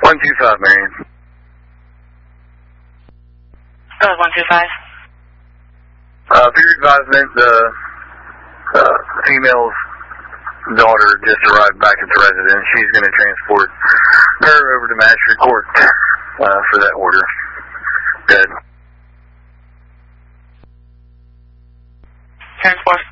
125, Marion. 125. For your advisement, the female's daughter just arrived back at the residence. She's going to transport her over to magistrate court for that order. Good. Transport